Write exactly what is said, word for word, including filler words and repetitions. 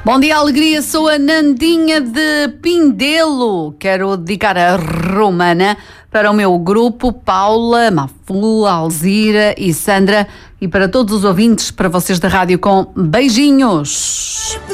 Bom dia, alegria, sou a Nandinha de Pindelo. Quero dedicar a Romana para o meu grupo, Paula, Mafula, Alzira e Sandra, e para todos os ouvintes, para vocês da rádio, com beijinhos.